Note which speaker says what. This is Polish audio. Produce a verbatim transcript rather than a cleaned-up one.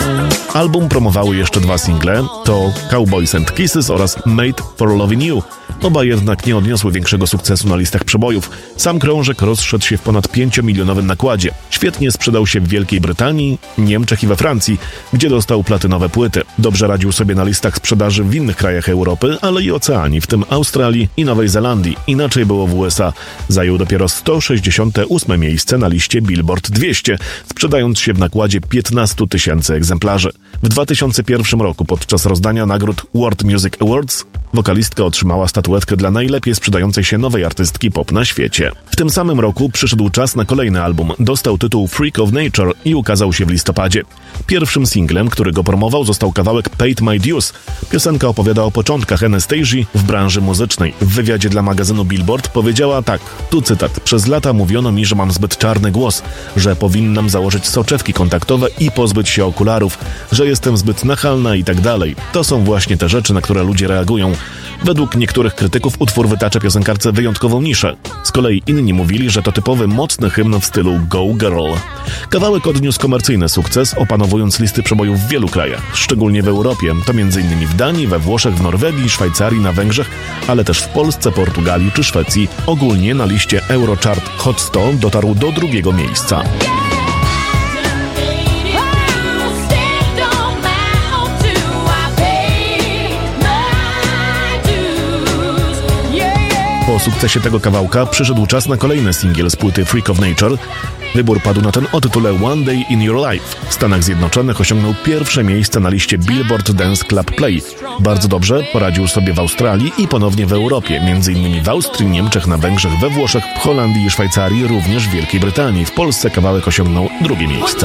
Speaker 1: Album promowały jeszcze dwa single, to Cowboys and Kisses oraz Made for Loving You. Oba jednak nie odniosły większego sukcesu na listach przebojów. Sam krążek rozszedł się w ponad pięciomilionowym nakładzie. Świetnie sprzedał się w Wielkiej Brytanii, Niemczech i we Francji, gdzie dostał platynowe płyty. Dobrze radził sobie na listach sprzedaży w innych krajach Europy, ale i Oceanii, w tym Australii i Nowej Zelandii. Inaczej było w U S A. Zajął dopiero sto sześćdziesiąte ósme miejsce na liście Billboard dwieście, sprzedając się w nakładzie piętnaście tysięcy egzemplarzy. W dwa tysiące pierwszym roku podczas rozdania nagród World Music Awards wokalistka otrzymała statuetkę dla najlepiej sprzedającej się nowej artystki pop na świecie. W tym samym roku przyszedł czas na kolejny album. Dostał tytuł Freak of Nature i ukazał się w listopadzie. Pierwszym singlem, który go promował, został kawałek Paid My Dues. Piosenka opowiada o początkach Anastazji w branży muzycznej. W wywiadzie dla magazynu Billboard powiedziała tak, tu cytat: przez lata mówiono mi, że mam zbyt czarny głos, że powinnam założyć soczewki kontaktowe i pozbyć się okularów, że jestem zbyt nachalna i tak dalej. To są właśnie te rzeczy, na które ludzie reagują. Według niektórych krytyków utwór wytacza piosenkarce wyjątkową niszę. Z kolei inni mówili, że to typowy mocny hymn w stylu Go Girl. Kawałek odniósł komercyjny sukces, opanowując listy przebojów w wielu krajach, szczególnie w Europie, to między innymi w Danii, we Włoszech, w Norwegii, Szwajcarii, na Węgrzech, ale też w Polsce, Portugalii czy Szwecji. Ogólnie na liście Eurochart Hot sto dotarł do drugiego miejsca. Po sukcesie tego kawałka przyszedł czas na kolejny singiel z płyty Freak of Nature. Wybór padł na ten o tytule One Day in Your Life. W Stanach Zjednoczonych osiągnął pierwsze miejsce na liście Billboard Dance Club Play. Bardzo dobrze poradził sobie w Australii i ponownie w Europie, między innymi w Austrii, Niemczech, na Węgrzech, we Włoszech, w Holandii i Szwajcarii, również w Wielkiej Brytanii. W Polsce kawałek osiągnął drugie miejsce.